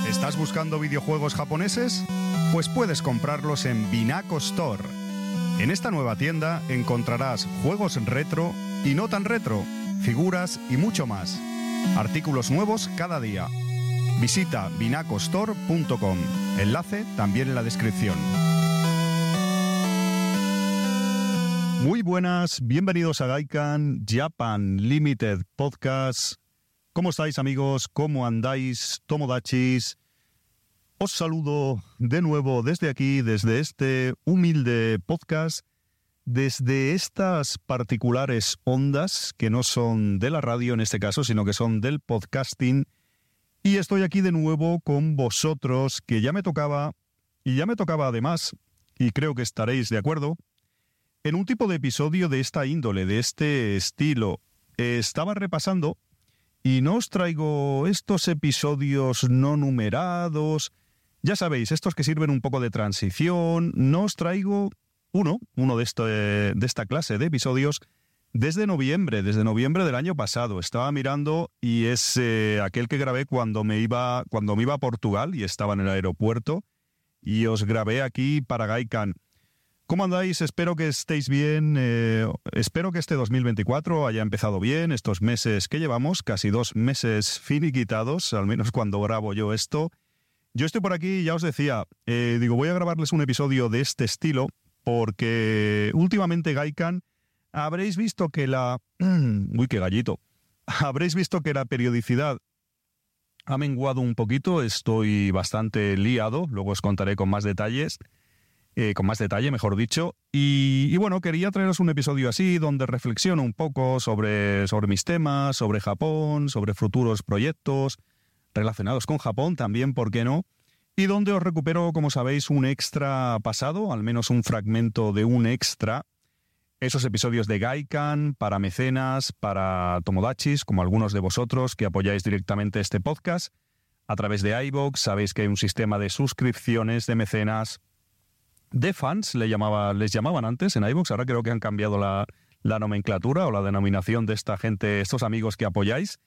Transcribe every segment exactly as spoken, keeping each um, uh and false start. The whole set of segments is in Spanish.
¿Estás buscando videojuegos japoneses? Pues puedes comprarlos en Binako Store. En esta nueva tienda encontrarás juegos retro y no tan retro, figuras y mucho más. Artículos nuevos cada día. Visita binako store punto com. Enlace también en la descripción. Muy buenas, bienvenidos a Gaikan Japan Limited Podcast. ¿Cómo estáis, amigos? ¿Cómo andáis, tomodachis? Os saludo de nuevo desde aquí, desde este humilde podcast, desde estas particulares ondas que no son de la radio en este caso, sino que son del podcasting. Y estoy aquí de nuevo con vosotros, que ya me tocaba, y ya me tocaba además, y creo que estaréis de acuerdo, en un tipo de episodio de esta índole, de este estilo. Eh, estaba repasando y no os traigo estos episodios no numerados, ya sabéis, estos que sirven un poco de transición. No os traigo uno, uno de, este, de esta clase de episodios desde noviembre, desde noviembre del año pasado. Estaba mirando y es eh, aquel que grabé cuando me iba, cuando me iba a Portugal y estaba en el aeropuerto, y os grabé aquí para Gaikan. ¿Cómo andáis? Espero que estéis bien, eh, espero que este dos mil veinticuatro haya empezado bien, estos meses que llevamos, casi dos meses finiquitados, al menos cuando grabo yo esto. Yo estoy por aquí, ya os decía, eh, digo, voy a grabarles un episodio de este estilo, porque últimamente Gaikan, habréis visto que la... Uy, qué gallito. Habréis visto que la periodicidad ha menguado un poquito, estoy bastante liado, luego os contaré con más detalles. Eh, con más detalle, mejor dicho, y, y bueno, quería traeros un episodio así, donde reflexiono un poco sobre, sobre mis temas, sobre Japón, sobre futuros proyectos relacionados con Japón también, ¿por qué no? Y donde os recupero, como sabéis, un extra pasado, al menos un fragmento de un extra, esos episodios de Gaikan, para mecenas, para tomodachis, como algunos de vosotros que apoyáis directamente este podcast, a través de iVoox. Sabéis que hay un sistema de suscripciones de mecenas, de fans, le llamaba, les llamaban antes en iVoox, ahora creo que han cambiado la, la nomenclatura o la denominación de esta gente, estos amigos que apoyáis.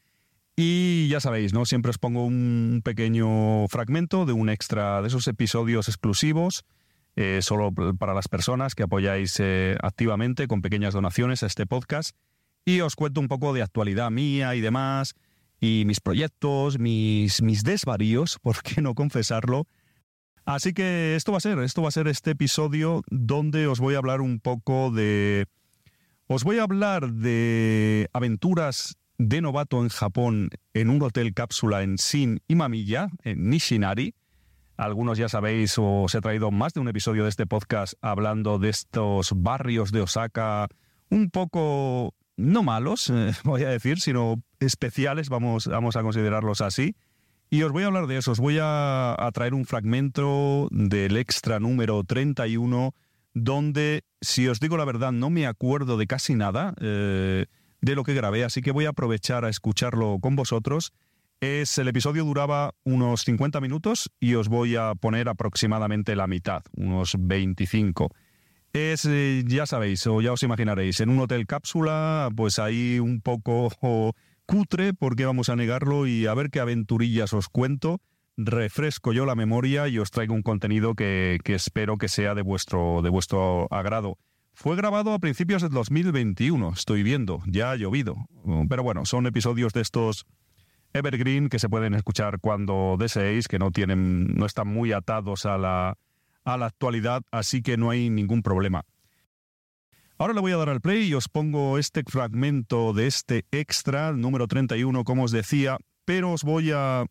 Y ya sabéis, ¿no? Siempre os pongo un pequeño fragmento de un extra de esos episodios exclusivos, eh, solo para las personas que apoyáis eh, activamente con pequeñas donaciones a este podcast. Y os cuento un poco de actualidad mía y demás, y mis proyectos, mis, mis desvaríos, ¿por qué no confesarlo? Así que esto va a ser, esto va a ser este episodio donde os voy a hablar un poco de... Os voy a hablar de aventuras de novato en Japón en un hotel cápsula en Shin Imamiya, en Nishinari. Algunos ya sabéis, os he traído más de un episodio de este podcast hablando de estos barrios de Osaka un poco, no malos, eh, voy a decir, sino especiales, vamos, vamos a considerarlos así. Y os voy a hablar de eso, os voy a, a traer un fragmento del extra número treinta y uno, donde, si os digo la verdad, no me acuerdo de casi nada eh, de lo que grabé, así que voy a aprovechar a escucharlo con vosotros. Es, el episodio duraba unos cincuenta minutos y os voy a poner aproximadamente la mitad, unos veinticinco. Es, eh, ya sabéis, o ya os imaginaréis, en un hotel cápsula, pues ahí un poco... Oh, cutre, porque vamos a negarlo, y a ver qué aventurillas os cuento, refresco yo la memoria y os traigo un contenido que, que espero que sea de vuestro, de vuestro agrado. Fue grabado a principios del dos mil veintiuno, estoy viendo, ya ha llovido, pero bueno, son episodios de estos evergreen que se pueden escuchar cuando deseéis, que no tienen, no están muy atados a la, a la actualidad, así que no hay ningún problema. Ahora le voy a dar al play y os pongo este fragmento de este extra, número treinta y uno, como os decía, pero os voy a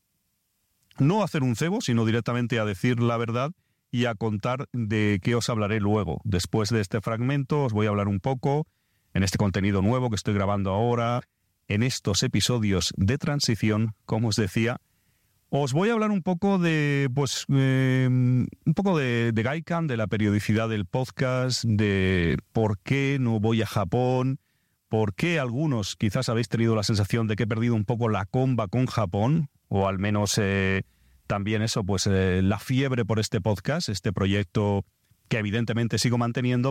no hacer un cebo, sino directamente a decir la verdad y a contar de qué os hablaré luego. Después de este fragmento os voy a hablar un poco, en este contenido nuevo que estoy grabando ahora, en estos episodios de transición, como os decía. Os voy a hablar un poco de, pues, eh, un poco de, de Gaikan, de la periodicidad del podcast, de por qué no voy a Japón, por qué algunos quizás habéis tenido la sensación de que he perdido un poco la comba con Japón, o al menos eh, también eso, pues eh, la fiebre por este podcast, este proyecto que evidentemente sigo manteniendo,